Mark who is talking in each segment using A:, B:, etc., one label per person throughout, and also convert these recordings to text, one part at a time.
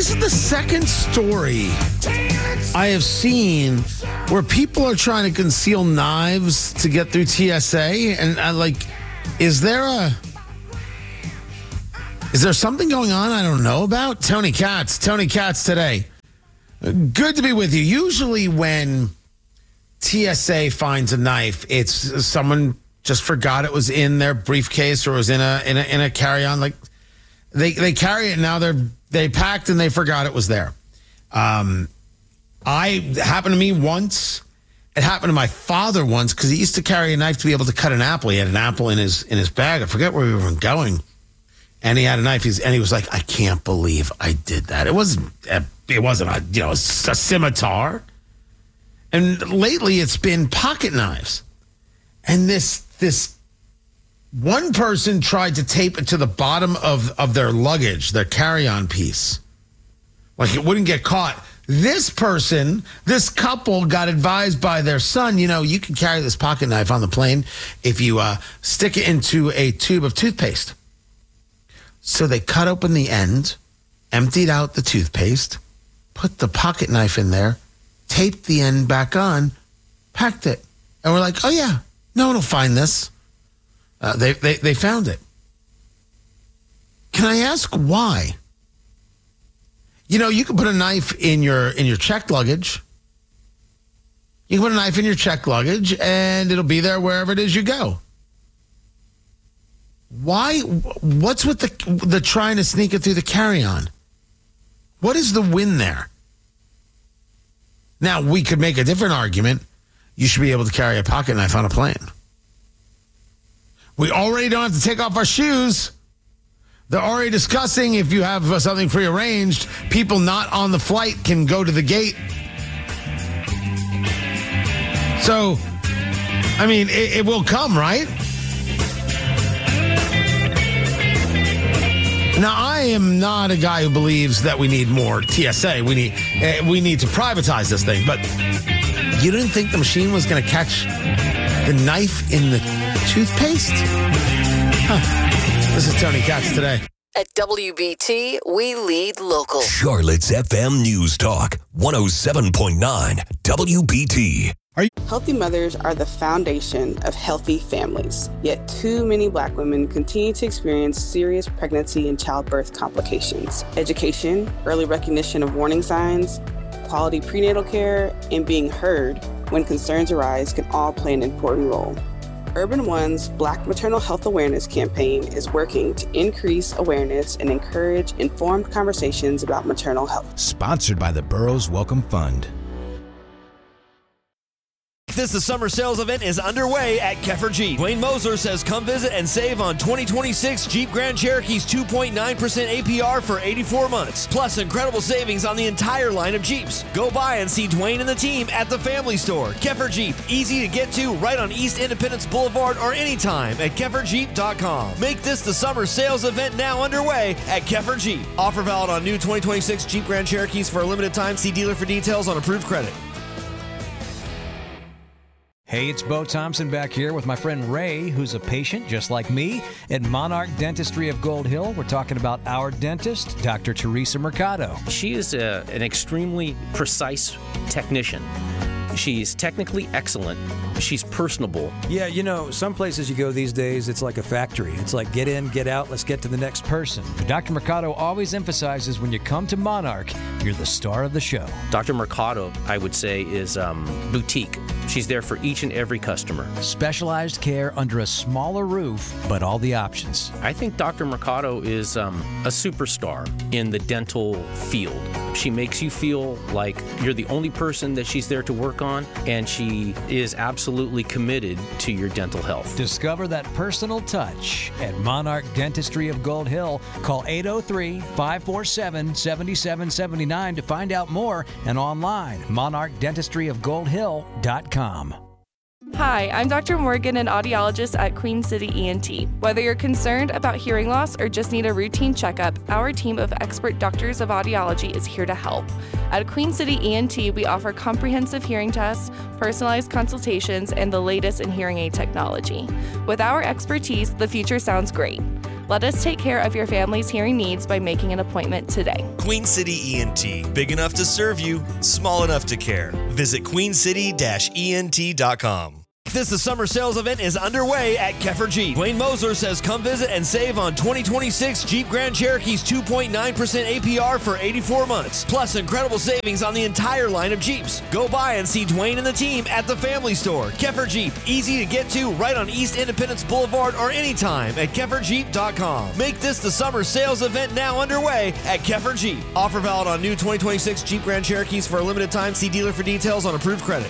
A: This is the second story I have seen where people are trying to conceal knives to get through TSA. And is there something going on I don't know about? Tony Katz today. Good to be with you. Usually when TSA finds a knife, it's someone just forgot it was in their briefcase or was in a carry-on. Like they carry it now. They packed and they forgot it was there. Happened to me once. It happened to my father once because he used to carry a knife to be able to cut an apple. He had an apple in his bag. I forget where we were going, and he had a knife. He was like, "I can't believe I did that." It wasn't a scimitar. And lately, it's been pocket knives, and this one person tried to tape it to the bottom of their luggage, their carry-on piece, like it wouldn't get caught. This couple got advised by their son, you can carry this pocket knife on the plane if you stick it into a tube of toothpaste. So they cut open the end, emptied out the toothpaste, put the pocket knife in there, taped the end back on, packed it. And we're like, oh yeah, no one will find this. They found it. Can I ask why? You can put a knife in your checked luggage. You can put a knife in your checked luggage, and it'll be there wherever it is you go. Why? What's with the trying to sneak it through the carry-on? What is the win there? Now, we could make a different argument. You should be able to carry a pocket knife on a plane. We already don't have to take off our shoes. They're already discussing if you have something prearranged, people not on the flight can go to the gate. So, it will come, right? Now, I am not a guy who believes that we need more TSA. We need to privatize this thing. But you didn't think the machine was going to catch the knife in the toothpaste? Huh. This is Tony Katz today.
B: At WBT, we lead local.
C: Charlotte's FM News Talk, 107.9 WBT.
D: Healthy mothers are the foundation of healthy families. Yet too many Black women continue to experience serious pregnancy and childbirth complications. Education, early recognition of warning signs, quality prenatal care, and being heard when concerns arise can all play an important role. Urban One's Black Maternal Health Awareness campaign is working to increase awareness and encourage informed conversations about maternal health.
E: Sponsored by the Burroughs Welcome Fund.
F: The summer sales event is underway at Keffer Jeep. Dwayne Moser says come visit and save on 2026 Jeep Grand Cherokee's 2.9% APR for 84 months. Plus incredible savings on the entire line of Jeeps. Go by and see Dwayne and the team at the Family Store. Keffer Jeep, easy to get to right on East Independence Boulevard or anytime at KefferJeep.com. Make this the summer sales event now underway at Keffer Jeep. Offer valid on new 2026 Jeep Grand Cherokees for a limited time. See dealer for details on approved credit.
E: Hey, it's Bo Thompson back here with my friend Ray, who's a patient just like me at Monarch Dentistry of Gold Hill. We're talking about our dentist, Dr. Teresa Mercado.
G: She is an extremely precise technician. She's technically excellent. She's personable.
H: Yeah, some places you go these days, it's like a factory. It's like get in, get out, let's get to the next person.
E: But Dr. Mercado always emphasizes when you come to Monarch, you're the star of the show.
G: Dr. Mercado, I would say, is boutique. She's there for each and every customer.
E: Specialized care under a smaller roof, but all the options.
G: I think Dr. Mercado is a superstar in the dental field. She makes you feel like you're the only person that she's there to work on, and she is absolutely committed to your dental health.
E: Discover that personal touch at Monarch Dentistry of Gold Hill. Call 803-547-7779 to find out more, and online, monarchdentistryofgoldhill.com.
I: Hi, I'm Dr. Morgan, an audiologist at Queen City ENT. Whether you're concerned about hearing loss or just need a routine checkup, our team of expert doctors of audiology is here to help. At Queen City ENT, we offer comprehensive hearing tests, personalized consultations, and the latest in hearing aid technology. With our expertise, the future sounds great. Let us take care of your family's hearing needs by making an appointment today.
F: Queen City ENT. Big enough to serve you, small enough to care. Visit queencity-ent.com. The summer sales event is underway at Keffer Jeep. Dwayne Moser says come visit and save on 2026 Jeep Grand Cherokee's 2.9% APR for 84 months. Plus incredible savings on the entire line of Jeeps. Go by and see Dwayne and the team at the Family Store. Keffer Jeep. Easy to get to right on East Independence Boulevard or anytime at KefferJeep.com. Make this the summer sales event now underway at Keffer Jeep. Offer valid on new 2026 Jeep Grand Cherokees for a limited time. See dealer for details on approved credit.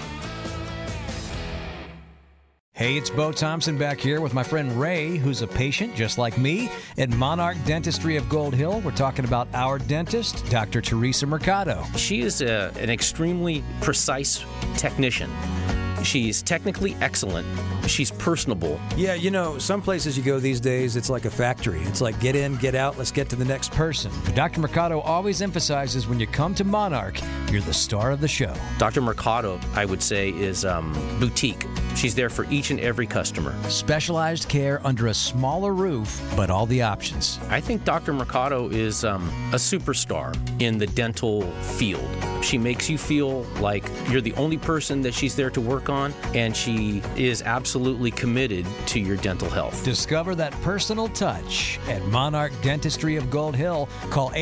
E: Hey, it's Bo Thompson back here with my friend Ray, who's a patient just like me at Monarch Dentistry of Gold Hill. We're talking about our dentist, Dr. Teresa Mercado.
G: She is an extremely precise technician. She's technically excellent. She's personable.
H: Yeah, you know, some places you go these days, it's like a factory. It's like get in, get out, let's get to the next person.
E: But Dr. Mercado always emphasizes when you come to Monarch, you're the star of the show.
G: Dr. Mercado, I would say, is boutique. She's there for each and every customer.
E: Specialized care under a smaller roof, but all the options.
G: I think Dr. Mercado is a superstar in the dental field. She makes you feel like you're the only person that she's there to work on, and she is absolutely committed to your dental health.
E: Discover that personal touch at Monarch Dentistry of Gold Hill. Call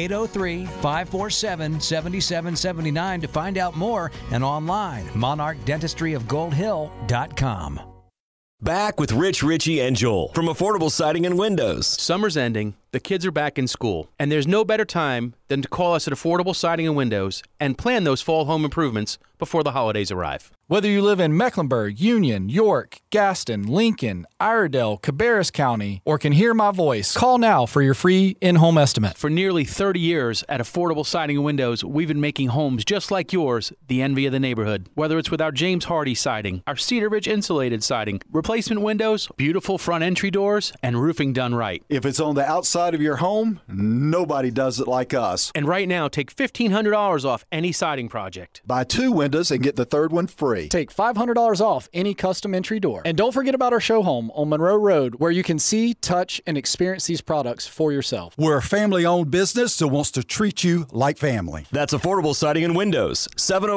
E: 803-547-7779 to find out more, and online, monarchdentistryofgoldhill.com.
F: Back with Rich, Richie, and Joel from Affordable Siding and Windows.
J: Summer's ending, the kids are back in school, and there's no better time than to call us at Affordable Siding and Windows and plan those fall home improvements before the holidays arrive.
K: Whether you live in Mecklenburg, Union, York, Gaston, Lincoln, Iredell, Cabarrus County, or can hear my voice, call now for your free in-home estimate.
J: For nearly 30 years at Affordable Siding and Windows, we've been making homes just like yours the envy of the neighborhood. Whether it's with our James Hardy siding, our Cedar Ridge insulated siding, replacement windows, beautiful front entry doors, and roofing done right.
L: If it's on the outside of your home, nobody does it like us.
J: And right now, take $1,500 off any siding project.
L: Buy 2 windows and get the 3rd one free.
K: Take $500 off any custom entry door. And don't forget about our show home on Monroe Road, where you can see, touch, and experience these products for yourself.
L: We're a family-owned business that wants to treat you like family.
F: That's Affordable Siding and Windows,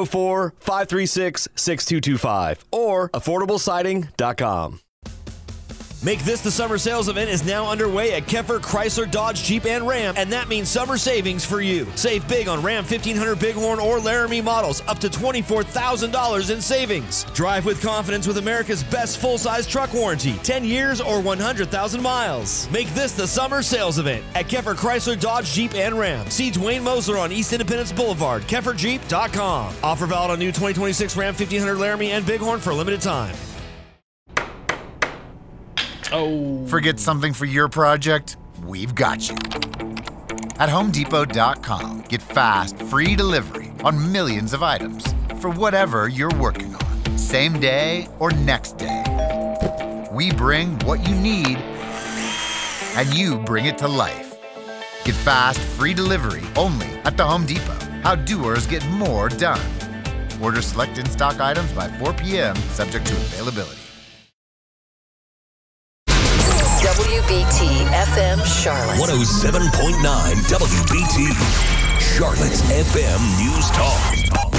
F: 704-536-6225 or affordablesiding.com. Make this the summer sales event is now underway at Keffer Chrysler Dodge Jeep and Ram, and that means summer savings for you. Save big on Ram 1500 Bighorn or Laramie models, up to $24,000 in savings. Drive with confidence with America's best full-size truck warranty, 10 years or 100,000 miles. Make this the summer sales event at Keffer Chrysler Dodge Jeep and Ram. See Dwayne Moser on East Independence Boulevard, KefferJeep.com. Offer valid on new 2026 Ram 1500 Laramie and Bighorn for a limited time.
M: Oh. Forget something for your project? We've got you. At HomeDepot.com, get fast, free delivery on millions of items for whatever you're working on, same day or next day. We bring what you need, and you bring it to life. Get fast, free delivery only at the Home Depot. How doers get more done. Order select in-stock items by 4 p.m., subject to availability.
B: WBT FM Charlotte.
C: 107.9 WBT. Charlotte's FM News Talk.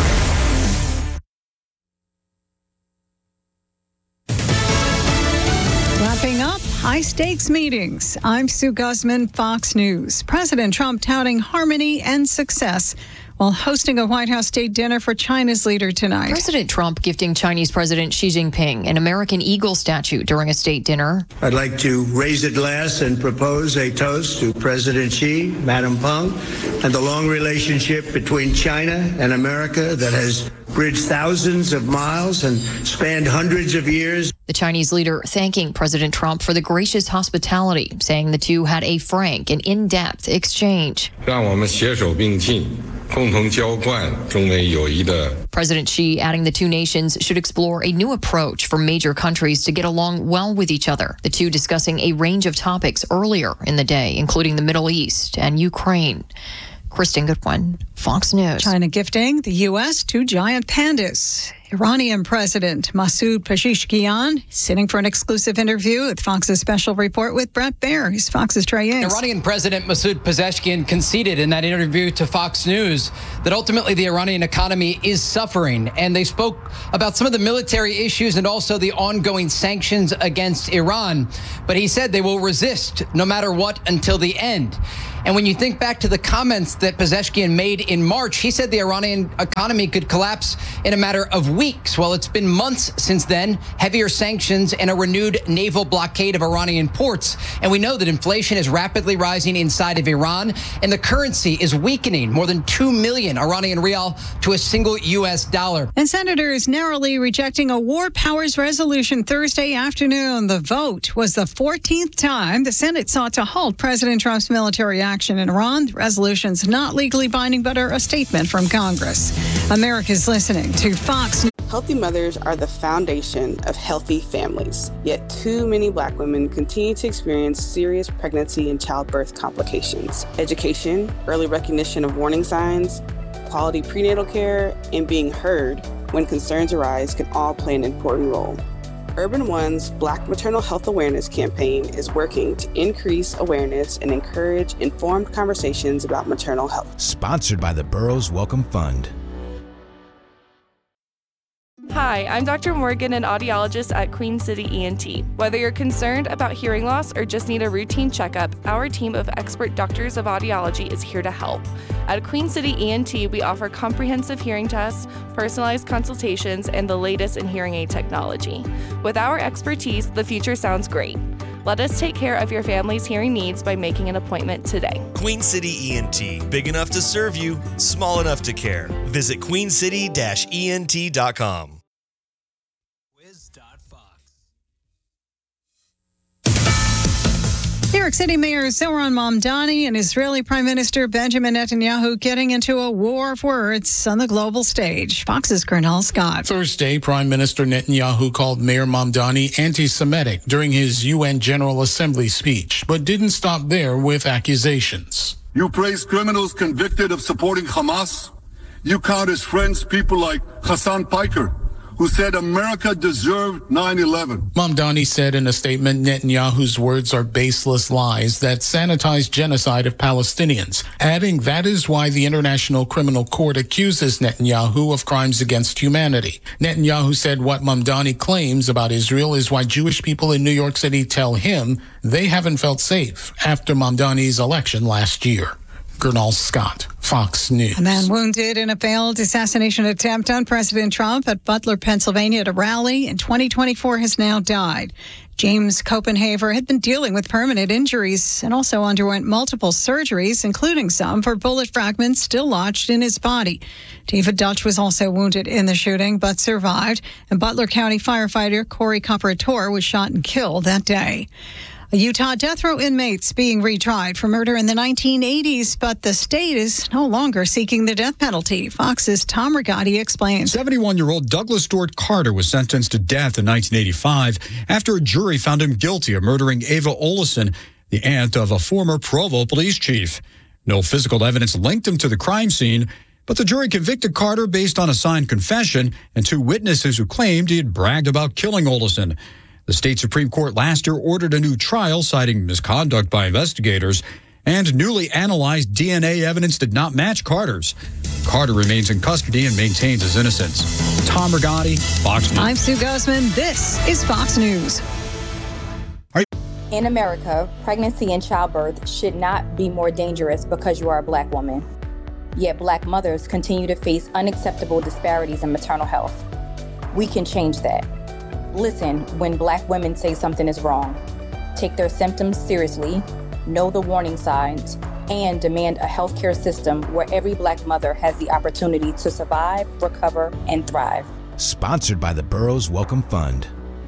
N: Wrapping up high-stakes meetings. I'm Sue Guzman, Fox News. President Trump touting harmony and success while hosting a White House state dinner for China's leader tonight.
O: President Trump gifting Chinese President Xi Jinping an American eagle statue during a state dinner.
P: I'd like to raise a glass and propose a toast to President Xi, Madam Peng, and the long relationship between China and America that has bridged thousands of miles and spanned hundreds of years.
O: The Chinese leader thanking President Trump for the gracious hospitality, saying the two had a frank and in-depth exchange. President Xi adding the two nations should explore a new approach for major countries to get along well with each other. The two discussing a range of topics earlier in the day, including the Middle East and Ukraine. Kristen Goodwin, Fox News.
N: China gifting the U.S. 2 giant pandas. Iranian President Masoud Pezeshkian sitting for an exclusive interview with Fox's special report with Brett Baer. He's Fox's Trey Yates.
Q: Iranian President Masoud Pezeshkian conceded in that interview to Fox News that ultimately the Iranian economy is suffering. And they spoke about some of the military issues and also the ongoing sanctions against Iran. But he said they will resist no matter what until the end. And when you think back to the comments that Pezeshkian made in March, he said the Iranian economy could collapse in a matter of weeks. Well, it's been months since then, heavier sanctions and a renewed naval blockade of Iranian ports. And we know that inflation is rapidly rising inside of Iran, and the currency is weakening, more than 2 million Iranian rial to a single U.S. dollar.
N: And senators narrowly rejecting a war powers resolution Thursday afternoon. The vote was the 14th time the Senate sought to halt President Trump's military action in Iran. The resolution's not legally binding, but are a statement from Congress. America's listening to Fox.
D: Healthy mothers are the foundation of healthy families. Yet too many Black women continue to experience serious pregnancy and childbirth complications. Education, early recognition of warning signs, quality prenatal care, and being heard when concerns arise can all play an important role. Urban One's Black Maternal Health Awareness campaign is working to increase awareness and encourage informed conversations about maternal health.
R: Sponsored by the Burroughs Wellcome Fund.
I: Hi, I'm Dr. Morgan, an audiologist at Queen City ENT. Whether you're concerned about hearing loss or just need a routine checkup, our team of expert doctors of audiology is here to help. At Queen City ENT, we offer comprehensive hearing tests, personalized consultations, and the latest in hearing aid technology. With our expertise, the future sounds great. Let us take care of your family's hearing needs by making an appointment today.
F: Queen City ENT. Big enough to serve you, small enough to care. Visit queencity-ent.com.
N: New York City Mayor Zohran Mamdani and Israeli Prime Minister Benjamin Netanyahu getting into a war of words on the global stage. Fox's Cornell Scott.
S: Thursday, Prime Minister Netanyahu called Mayor Mamdani anti-Semitic during his UN General Assembly speech, but didn't stop there with accusations.
T: You praise criminals convicted of supporting Hamas. You count as friends people like Hassan Piker, who said America deserved 9/11.
S: Mamdani said in a statement Netanyahu's words are baseless lies that sanitize genocide of Palestinians, adding that is why the International Criminal Court accuses Netanyahu of crimes against humanity. Netanyahu said what Mamdani claims about Israel is why Jewish people in New York City tell him they haven't felt safe after Mamdani's election last year. Gernal Scott, Fox News.
N: A man wounded in a failed assassination attempt on President Trump at Butler, Pennsylvania at a rally in 2024 has now died. James Copenhaver had been dealing with permanent injuries and also underwent multiple surgeries, including some for bullet fragments still lodged in his body. David Dutch was also wounded in the shooting but survived, and Butler County firefighter Corey Comparator was shot and killed that day. Utah death row inmates being retried for murder in the 1980s, but the state is no longer seeking the death penalty. Fox's Tom Rigotti explains.
U: 71-year-old Douglas Stewart Carter was sentenced to death in 1985 after a jury found him guilty of murdering Ava Olesen, the aunt of a former Provo police chief. No physical evidence linked him to the crime scene, but the jury convicted Carter based on a signed confession and 2 witnesses who claimed he had bragged about killing Olesen. The state Supreme Court last year ordered a new trial citing misconduct by investigators, and newly analyzed DNA evidence did not match Carter's. Carter remains in custody and maintains his innocence. Tom Rigotti, Fox News.
N: I'm Sue Guzman. This is Fox News.
V: In America, pregnancy and childbirth should not be more dangerous because you are a Black woman. Yet Black mothers continue to face unacceptable disparities in maternal health. We can change that. Listen when Black women say something is wrong. Take their symptoms seriously, know the warning signs, and demand a healthcare system where every Black mother has the opportunity to survive, recover, and thrive.
R: Sponsored by the Burroughs Wellcome Fund.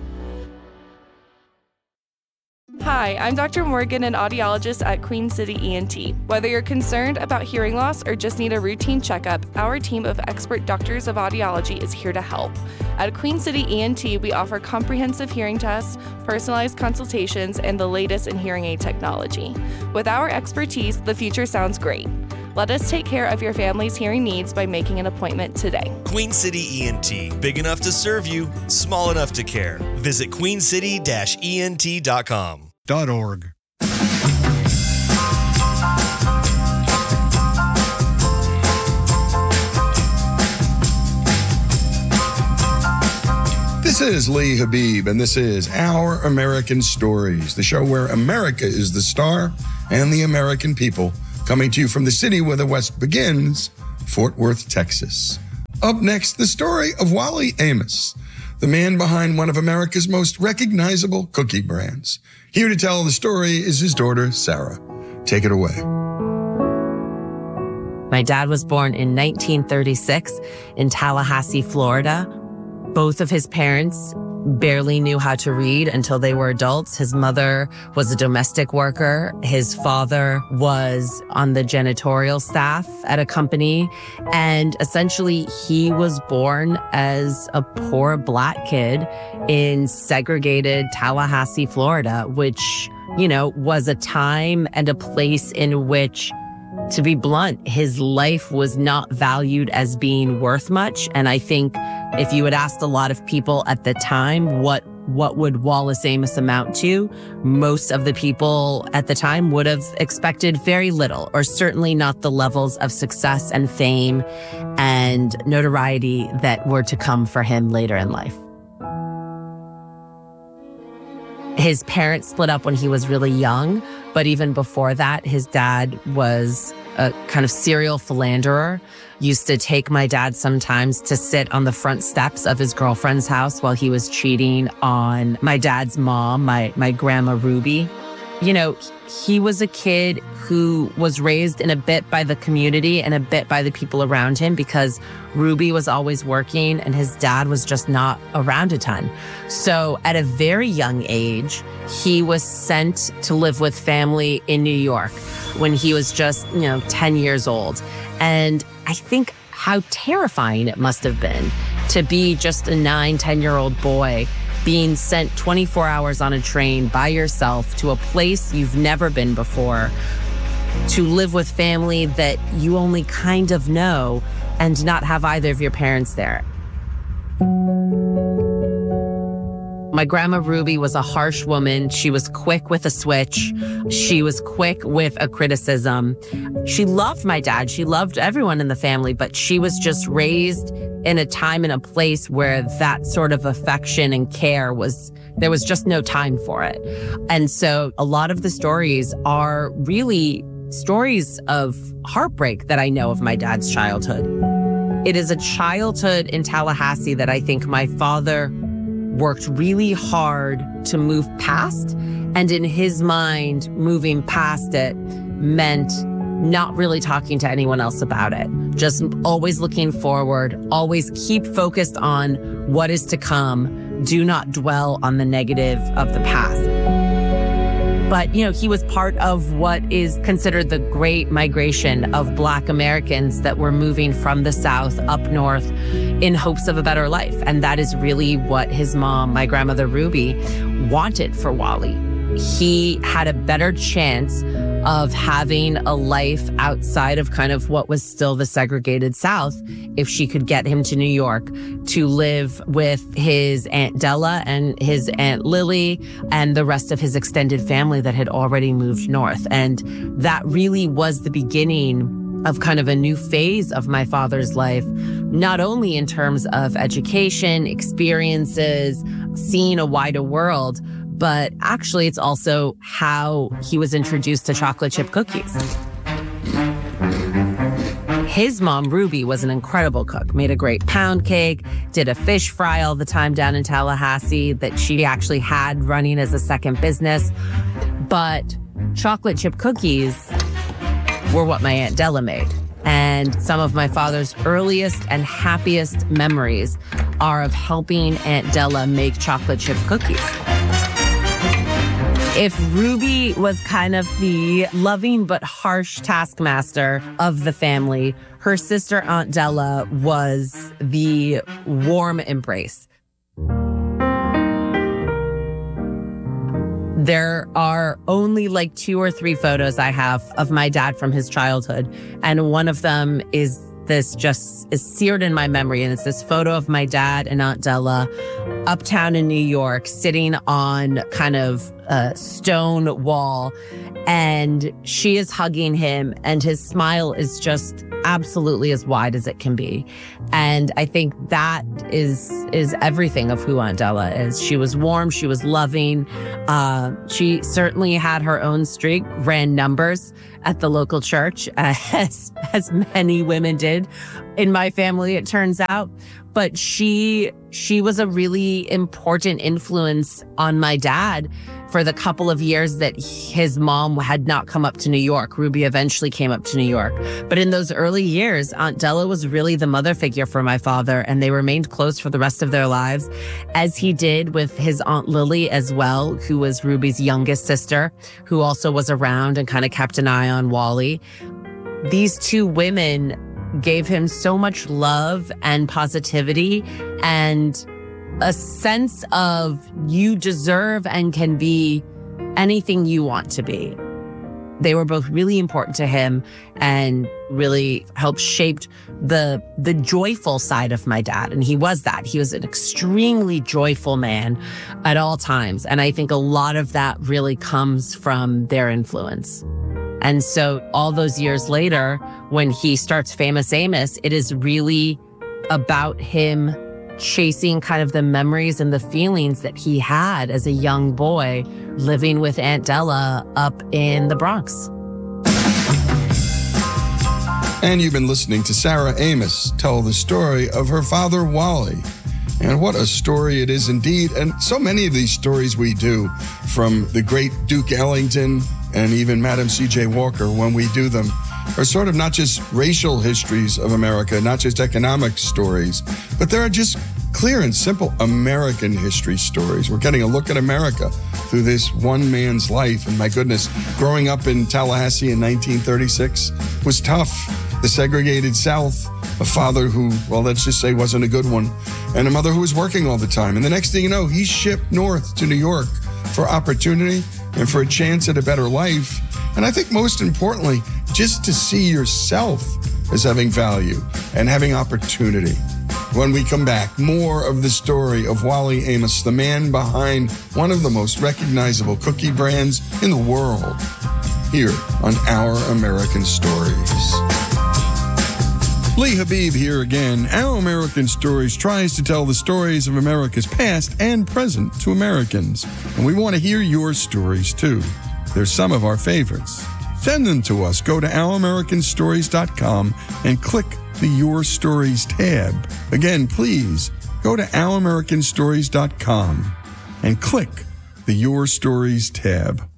I: Hi, I'm Dr. Morgan, an audiologist at Queen City ENT. Whether you're concerned about hearing loss or just need a routine checkup, our team of expert doctors of audiology is here to help. At Queen City ENT, we offer comprehensive hearing tests, personalized consultations, and the latest in hearing aid technology. With our expertise, the future sounds great. Let us take care of your family's hearing needs by making an appointment today.
F: Queen City ENT. Big enough to serve you, small enough to care. Visit queencity-ent.com.
U: .org.
A: This is Lee Habib, and this is Our American Stories, the show where America is the star and the American people, coming to you from the city where the West begins, Fort Worth, Texas. Up next, the story of Wally Amos, the man behind one of America's most recognizable cookie brands. Here to tell the story is his daughter, Sarah. Take it away.
H: My dad was born in 1936 in Tallahassee, Florida. Both of his parents barely knew how to read until they were adults. His mother was a domestic worker. His father was on the janitorial staff at a company. And essentially, he was born as a poor Black kid in segregated Tallahassee, Florida, which, you know, was a time and a place in which, to be blunt, his life was not valued as being worth much. And I think if you had asked a lot of people at the time, what would Wallace Amos amount to, most of the people at the time would have expected very little, or certainly not the levels of success and fame and notoriety that were to come for him later in life. His parents split up when he was really young, but even before that, his dad was a kind of serial philanderer. Used to take my dad sometimes to sit on the front steps of his girlfriend's house while he was cheating on my dad's mom, my grandma Ruby. You know, he was a kid who was raised in a bit by the community and a bit by the people around him because Ruby was always working and his dad was just not around a ton. So at a very young age, he was sent to live with family in New York when he was just, 10 years old. And I think how terrifying it must have been to be just a 9-10-year-old boy being sent 24 hours on a train by yourself to a place you've never been before, to live with family that you only kind of know and not have either of your parents there. My grandma Ruby was a harsh woman. She was quick with a switch. She was quick with a criticism. She loved my dad. She loved everyone in the family, but she was just raised in a time and a place where that sort of affection and care there was just no time for it. And so a lot of the stories are really stories of heartbreak that I know of my dad's childhood. It is a childhood in Tallahassee that I think my father worked really hard to move past. And in his mind, moving past it meant not really talking to anyone else about it. Just always looking forward, always keep focused on what is to come. Do not dwell on the negative of the past. But, he was part of what is considered the great migration of Black Americans that were moving from the South up north in hopes of a better life. And that is really what his mom, my grandmother Ruby, wanted for Wally. He had a better chance of having a life outside of kind of what was still the segregated South if she could get him to New York to live with his Aunt Della and his Aunt Lily and the rest of his extended family that had already moved north. And that really was the beginning of kind of a new phase of my father's life, not only in terms of education, experiences, seeing a wider world, but actually it's also how he was introduced to chocolate chip cookies. His mom, Ruby, was an incredible cook, made a great pound cake, did a fish fry all the time down in Tallahassee that she actually had running as a second business. But chocolate chip cookies were what my Aunt Della made. And some of my father's earliest and happiest memories are of helping Aunt Della make chocolate chip cookies. If Ruby was kind of the loving but harsh taskmaster of the family, her sister Aunt Della was the warm embrace. There are only like 2 or 3 photos I have of my dad from his childhood. And one of them is seared in my memory. And it's this photo of my dad and Aunt Della uptown in New York, sitting on kind of a stone wall. And she is hugging him, and his smile is just absolutely as wide as it can be. And I think that is everything of who Aunt Della is. She was warm. She was loving. She certainly had her own streak, ran numbers at the local church, as many women did in my family, it turns out. But she was a really important influence on my dad for the couple of years that his mom had not come up to New York. Ruby eventually came up to New York. But in those early years, Aunt Della was really the mother figure for my father, and they remained close for the rest of their lives, as he did with his Aunt Lily as well, who was Ruby's youngest sister, who also was around and kind of kept an eye on Wally. These 2 women gave him so much love and positivity and a sense of you deserve and can be anything you want to be. They were both really important to him and really helped shape the joyful side of my dad. And he was that. He was an extremely joyful man at all times. And I think a lot of that really comes from their influence. And so all those years later, when he starts Famous Amos, it is really about him chasing kind of the memories and the feelings that he had as a young boy living with Aunt Della up in the Bronx.
A: And you've been listening to Sarah Amos tell the story of her father, Wally. And what a story it is indeed. And so many of these stories we do, from the great Duke Ellington and even Madam C.J. Walker, when we do them, are sort of not just racial histories of America, not just economic stories, but there are just clear and simple American history stories. We're getting a look at America through this one man's life. And my goodness, growing up in Tallahassee in 1936 was tough. The segregated South, a father who, well, let's just say wasn't a good one, and a mother who was working all the time. And the next thing you know, he's shipped north to New York for opportunity and for a chance at a better life. And I think most importantly, just to see yourself as having value and having opportunity. When we come back, more of the story of Wally Amos, the man behind one of the most recognizable cookie brands in the world, here on Our American Stories. Lee Habib here again. Our American Stories tries to tell the stories of America's past and present to Americans. And we want to hear your stories too. They're some of our favorites. Send them to us. Go to ouramericanstories.com and click the Your Stories tab. Again, please go to ouramericanstories.com and click the Your Stories tab.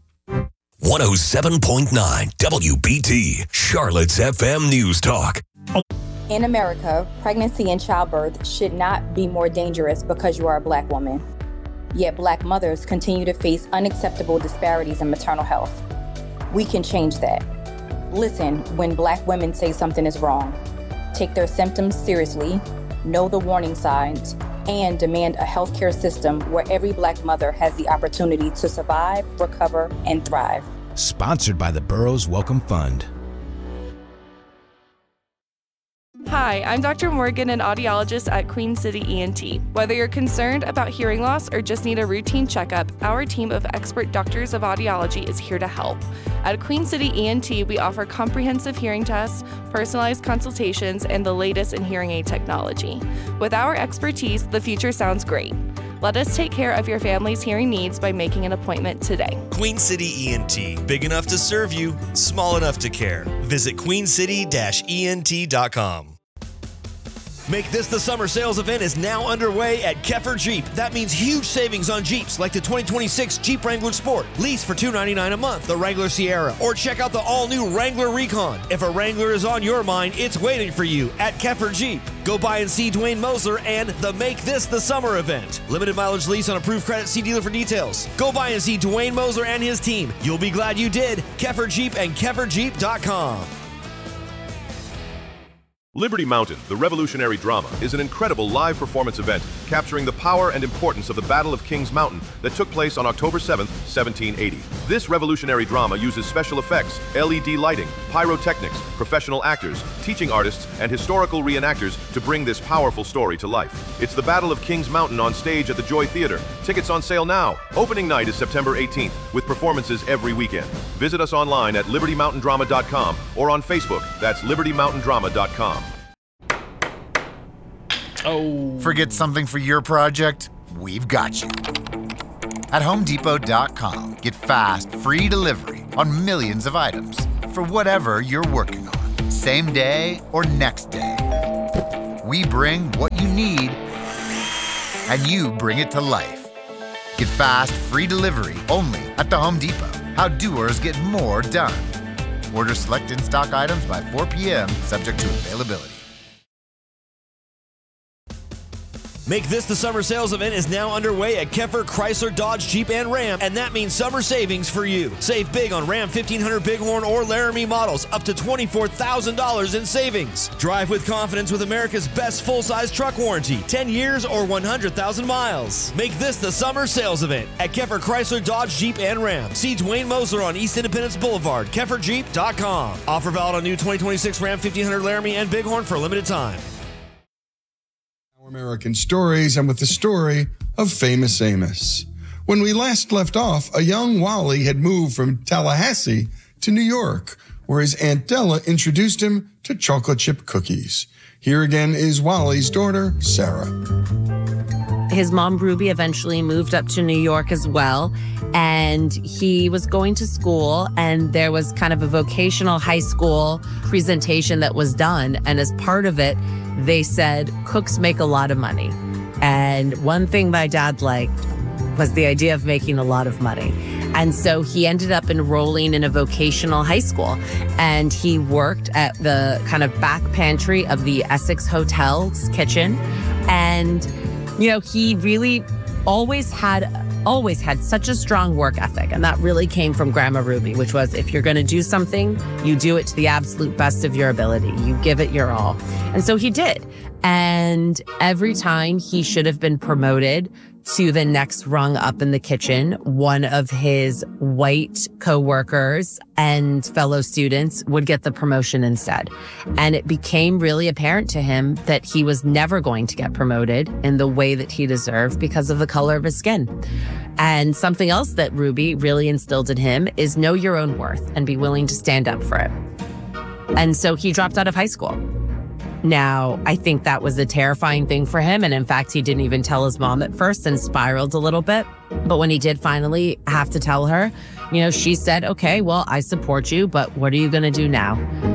C: 107.9 WBT, Charlotte's FM News Talk.
V: In America, pregnancy and childbirth should not be more dangerous because you are a Black woman. Yet Black mothers continue to face unacceptable disparities in maternal health. We can change that. Listen when Black women say something is wrong. Take their symptoms seriously, know the warning signs, and demand a healthcare system where every Black mother has the opportunity to survive, recover, and thrive.
R: Sponsored by the Burroughs Welcome Fund.
I: Hi, I'm Dr. Morgan, an audiologist at Queen City ENT. Whether you're concerned about hearing loss or just need a routine checkup, our team of expert doctors of audiology is here to help. At Queen City ENT, we offer comprehensive hearing tests, personalized consultations, and the latest in hearing aid technology. With our expertise, the future sounds great. Let us take care of your family's hearing needs by making an appointment today.
F: Queen City ENT. Big enough to serve you, small enough to care. Visit queencity-ent.com. Make this the summer sales event is now underway at Keffer Jeep. That means huge savings on Jeeps like the 2026 Jeep Wrangler Sport. Lease for $299 a month, the Wrangler Sierra, or check out the all-new Wrangler Recon. If a Wrangler is on your mind, it's waiting for you at Keffer Jeep. Go by and see Dwayne Moser and the Make This the Summer event. Limited mileage lease on approved credit. See dealer for details. Go by and see Dwayne Moser and his team. You'll be glad you did. Keffer Jeep and KefferJeep.com.
E: Liberty Mountain, the revolutionary drama, is an incredible live performance event capturing the power and importance of the Battle of Kings Mountain that took place on October 7, 1780. This revolutionary drama uses special effects, LED lighting, pyrotechnics, professional actors, teaching artists, and historical reenactors to bring this powerful story to life. It's the Battle of Kings Mountain on stage at the Joy Theater. Tickets on sale now. Opening night is September 18th, with performances every weekend. Visit us online at libertymountaindrama.com or on Facebook. That's libertymountaindrama.com.
M: Oh. Forget something for your project? We've got you. At HomeDepot.com, get fast, free delivery on millions of items for whatever you're working on, same day or next day. We bring what you need, and you bring it to life. Get fast, free delivery only at the Home Depot. How doers get more done. Order select in-stock items by 4 p.m., subject to availability.
F: Make This the Summer Sales event is now underway at Keffer Chrysler Dodge Jeep and Ram, and that means summer savings for you. Save big on Ram 1500 Bighorn or Laramie models, up to $24,000 in savings. Drive with confidence with America's best full-size truck warranty, 10 years or 100,000 miles. Make this the summer sales event at Keffer Chrysler Dodge Jeep and Ram. See Dwayne Moser on East Independence Boulevard, KefferJeep.com. Offer valid on new 2026 Ram 1500 Laramie and Bighorn for a limited time.
A: American Stories, and with the story of Famous Amos. When we last left off, a young Wally had moved from Tallahassee to New York, where his Aunt Della introduced him to chocolate chip cookies. Here again is Wally's daughter, Sarah.
H: His mom, Ruby, eventually moved up to New York as well, and he was going to school, and there was kind of a vocational high school presentation that was done, and as part of it, they said, cooks make a lot of money. And one thing my dad liked was the idea of making a lot of money. And so he ended up enrolling in a vocational high school, and he worked at the kind of back pantry of the Essex Hotel's kitchen. And, you know, he really always had such a strong work ethic. And that really came from Grandma Ruby, which was, if you're going to do something, you do it to the absolute best of your ability. You give it your all. And so he did. And every time he should have been promoted to the next rung up in the kitchen, one of his white coworkers and fellow students would get the promotion instead. And it became really apparent to him that he was never going to get promoted in the way that he deserved because of the color of his skin. And something else that Ruby really instilled in him is know your own worth and be willing to stand up for it. And so he dropped out of high school. Now, I think that was a terrifying thing for him. And in fact, he didn't even tell his mom at first and spiraled a little bit. But when he did finally have to tell her, you know, she said, okay, well, I support you, but what are you going to do now?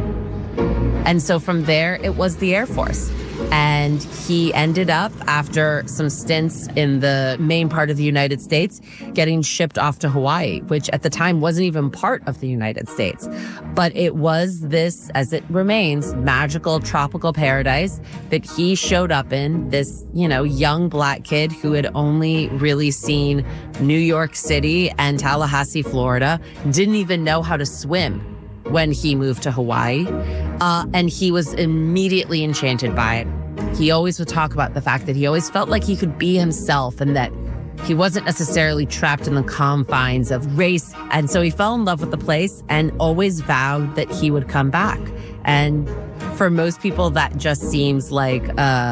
H: And so from there, it was the Air Force. And he ended up, after some stints in the main part of the United States, getting shipped off to Hawaii, which at the time wasn't even part of the United States. But it was this, as it remains, magical tropical paradise that he showed up in, this, you know, young Black kid who had only really seen New York City and Tallahassee, Florida, didn't even know how to swim when he moved to Hawaii. And he was immediately enchanted by it. He always would talk about the fact that he always felt like he could be himself and that he wasn't necessarily trapped in the confines of race. And so he fell in love with the place and always vowed that he would come back. And for most people, that just seems like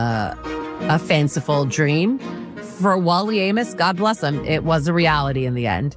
H: a fanciful dream. For Wally Amos, God bless him, it was a reality in the end.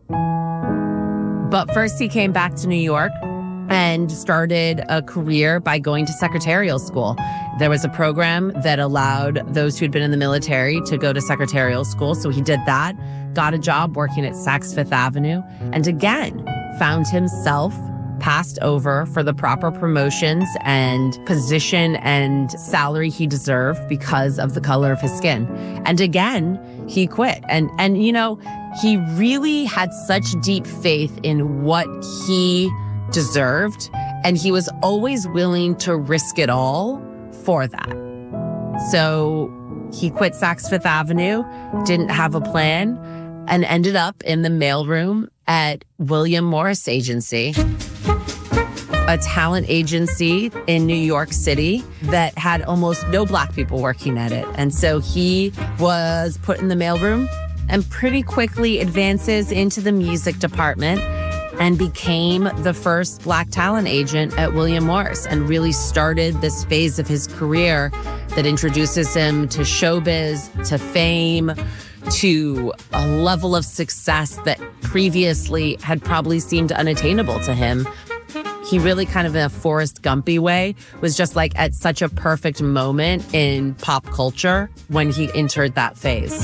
H: But first he came back to New York and started a career by going to secretarial school. There was a program that allowed those who'd been in the military to go to secretarial school. So he did that, got a job working at Saks Fifth Avenue, and again, found himself passed over for the proper promotions and position and salary he deserved because of the color of his skin. And again, he quit. And you know, he really had such deep faith in what he deserved, and he was always willing to risk it all for that. So he quit Saks Fifth Avenue, didn't have a plan, and ended up in the mailroom at William Morris Agency. a talent agency in New York City that had almost no Black people working at it. And so he was put in the mailroom and pretty quickly advances into the music department and became the first Black talent agent at William Morris and really started this phase of his career that introduces him to showbiz, to fame, to a level of success that previously had probably seemed unattainable to him. He really kind of in a Forrest Gumpy way was just like at such a perfect moment in pop culture when he entered that phase.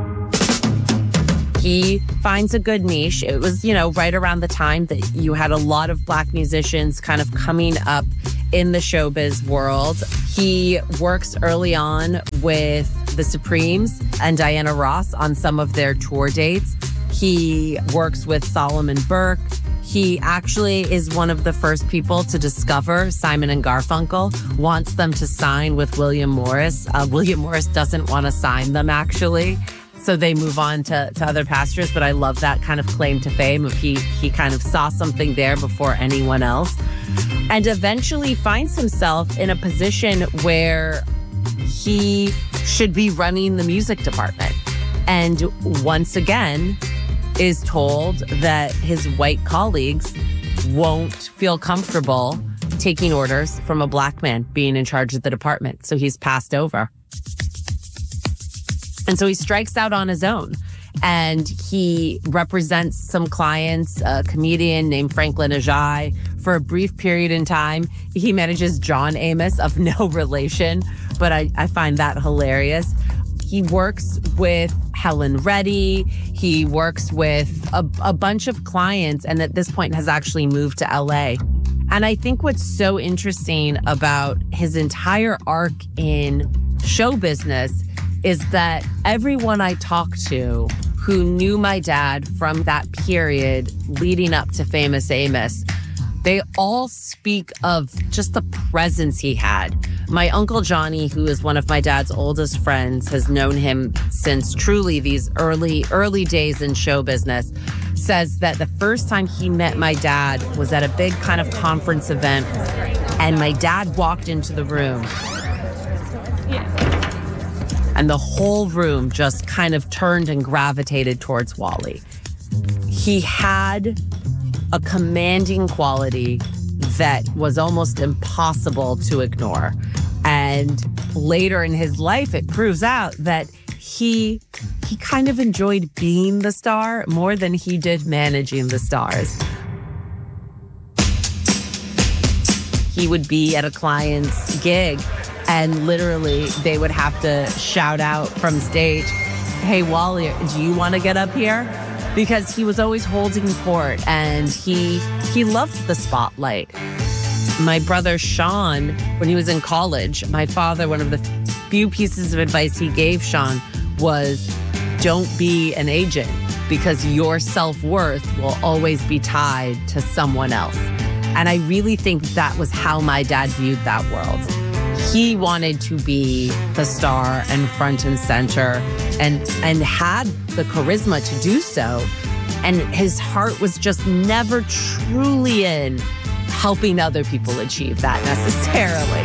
H: He finds a good niche. It was, right around the time that you had a lot of Black musicians kind of coming up in the showbiz world. He works early on with the Supremes and Diana Ross on some of their tour dates. He works with Solomon Burke. He actually is one of the first people to discover Simon and Garfunkel, wants them to sign with William Morris. William Morris doesn't want to sign them, actually. So they move on to other pastures, but I love that kind of claim to fame of he kind of saw something there before anyone else, and eventually finds himself in a position where he should be running the music department. And once again is told that his white colleagues won't feel comfortable taking orders from a Black man being in charge of the department. So he's passed over. And so he strikes out on his own, and he represents some clients, a comedian named Franklin Ajay. For a brief period in time, he manages John Amos, of no relation, but I find that hilarious. He works with Helen Reddy. He works with a bunch of clients, and at this point has actually moved to LA. And I think what's so interesting about his entire arc in show business is that everyone I talked to who knew my dad from that period leading up to Famous Amos, they all speak of just the presence he had. My Uncle Johnny, who is one of my dad's oldest friends, has known him since truly these early days in show business, says that the first time he met my dad was at a big kind of conference event, and my dad walked into the room. And the whole room just kind of turned and gravitated towards Wally. He had a commanding quality that was almost impossible to ignore. And later in his life, it proves out that he kind of enjoyed being the star more than he did managing the stars. He would be at a client's gig, and literally, they would have to shout out from stage, "Hey, Wally, do you want to get up here?" Because he was always holding court, and he loved the spotlight. My brother Sean, when he was in college, my father, one of the few pieces of advice he gave Sean was, don't be an agent, because your self-worth will always be tied to someone else. And I really think that was how my dad viewed that world. He wanted to be the star and front and center and had the charisma to do so. And his heart was just never truly in helping other people achieve that necessarily.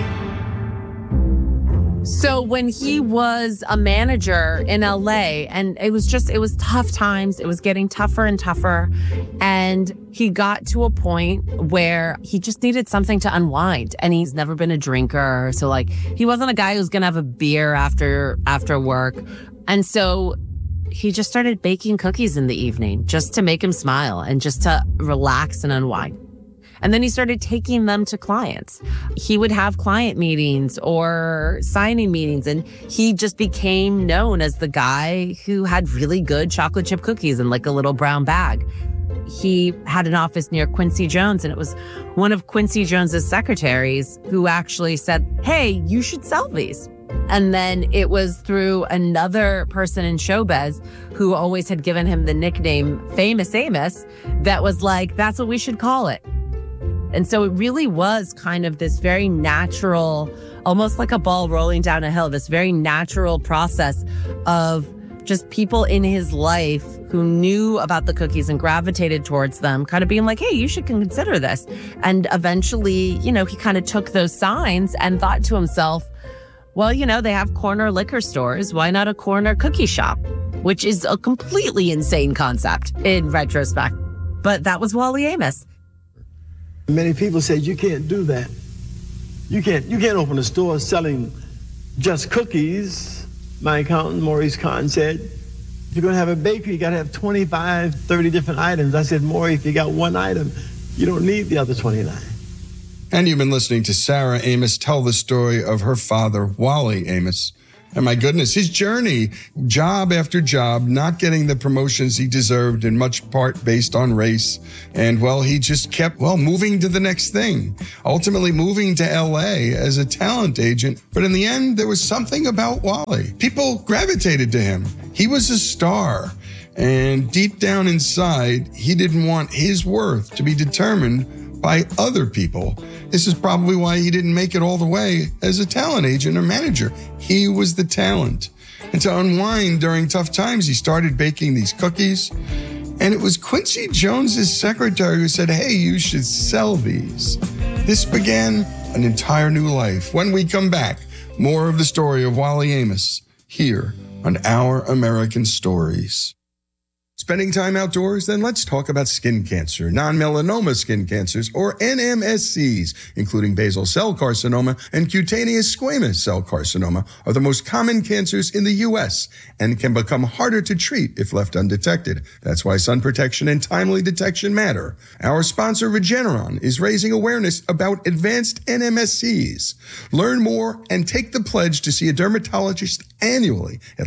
H: So when he was a manager in LA, and it was tough times, it was getting tougher and tougher. And he got to a point where he just needed something to unwind. And he's never been a drinker. So he wasn't a guy who's going to have a beer after work. And so he just started baking cookies in the evening just to make him smile and just to relax and unwind. And then he started taking them to clients. He would have client meetings or signing meetings, and he just became known as the guy who had really good chocolate chip cookies in a little brown bag. He had an office near Quincy Jones, and it was one of Quincy Jones's secretaries who actually said, "Hey, you should sell these." And then it was through another person in showbiz who always had given him the nickname Famous Amos that was like, that's what we should call it. And so it really was kind of this very natural, almost like a ball rolling down a hill, this very natural process of just people in his life who knew about the cookies and gravitated towards them, kind of being like, hey, you should consider this. And eventually, he kind of took those signs and thought to himself, well, they have corner liquor stores. Why not a corner cookie shop? Which is a completely insane concept in retrospect. But that was Wally Amos.
G: Many people said you can't do that. You can't open a store selling just cookies. My accountant, Maurice Kahn, said, if you're going to have a bakery, you got to have 25, 30 different items. I said, Maurice, if you got one item, you don't need the other 29.
A: And you've been listening to Sarah Amos tell the story of her father, Wally Amos. And my goodness, his journey, job after job, not getting the promotions he deserved, in much part based on race. And, he just kept, moving to the next thing, ultimately moving to L.A. as a talent agent. But in the end, there was something about Wally. People gravitated to him. He was a star. And deep down inside, he didn't want his worth to be determined by other people. This is probably why he didn't make it all the way as a talent agent or manager. He was the talent. And to unwind during tough times, he started baking these cookies. And it was Quincy Jones's secretary who said, hey, you should sell these. This began an entire new life. When we come back, more of the story of Wally Amos here on Our American Stories. Spending time outdoors? Then let's talk about skin cancer. Non-melanoma skin cancers, or NMSCs, including basal cell carcinoma and cutaneous squamous cell carcinoma, are the most common cancers in the U.S. and can become harder to treat if left undetected. That's why sun protection and timely detection matter. Our sponsor, Regeneron, is raising awareness about advanced NMSCs. Learn more and take the pledge to see a dermatologist annually at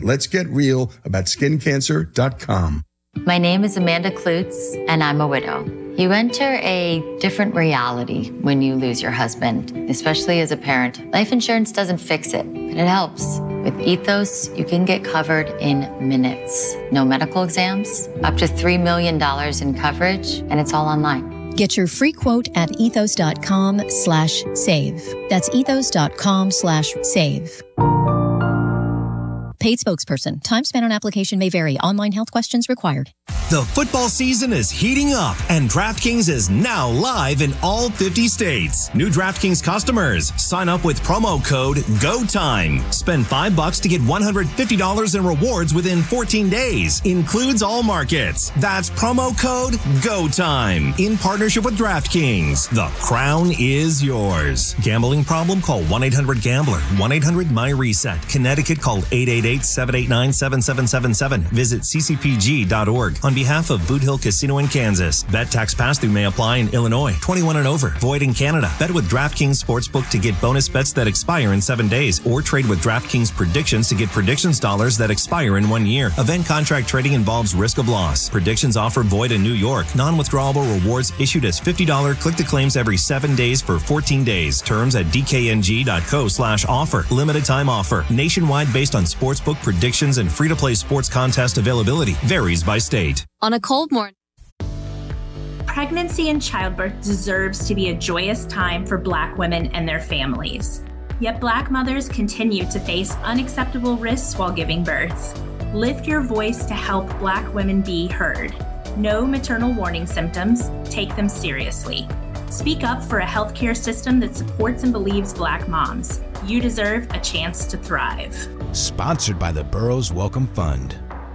A: letsgetrealaboutSkinCancer.com.
J: My name is Amanda Klutz, and I'm a widow. You enter a different reality when you lose your husband, especially as a parent. Life insurance doesn't fix it, but it helps. With Ethos, you can get covered in minutes. No medical exams, up to $3 million in coverage, and it's all online.
W: Get your free quote at ethos.com/save. That's ethos.com/save. Paid spokesperson. Time spent on application may vary. Online health questions required.
X: The football season is heating up, and DraftKings is now live in all 50 states. New DraftKings customers, sign up with promo code GOTIME. Spend $5 to get $150 in rewards within 14 days. Includes all markets. That's promo code GOTIME. In partnership with DraftKings. The crown is yours. Gambling problem? Call 1-800-GAMBLER. 1-800-MY-RESET. Connecticut, call 888-789-7777. Visit ccpg.org. On behalf of Boot Hill Casino in Kansas. Bet tax pass-through may apply in Illinois. 21 and over. Void in Canada. Bet with DraftKings Sportsbook to get bonus bets that expire in 7 days. Or trade with DraftKings Predictions to get predictions dollars that expire in 1 year. Event contract trading involves risk of loss. Predictions offer void in New York. Non-withdrawable rewards issued as $50 click-to-claims every 7 days for 14 days. Terms at dkng.co/offer. Limited time offer. Nationwide based on sportsbook predictions and free-to-play sports contest availability. Varies by state.
Y: On a cold morning.
Z: Pregnancy and childbirth deserves to be a joyous time for Black women and their families. Yet Black mothers continue to face unacceptable risks while giving birth. Lift your voice to help Black women be heard. Know maternal warning symptoms. Take them seriously. Speak up for a healthcare system that supports and believes Black moms. You deserve a chance to thrive.
R: Sponsored by the Burroughs Welcome Fund.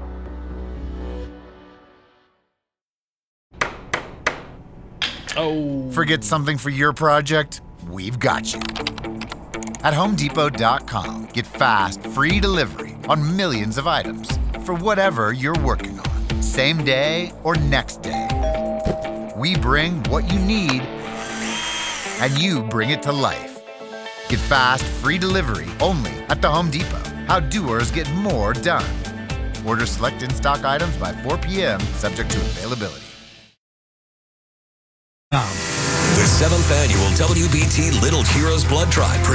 M: Oh. Forget something for your project? We've got you. At HomeDepot.com, get fast, free delivery on millions of items for whatever you're working on, same day or next day. We bring what you need, and you bring it to life. Get fast, free delivery only at the Home Depot. How doers get more done. Order select in-stock items by 4 p.m., subject to availability.
C: The 7th annual WBT Little Heroes Blood Drive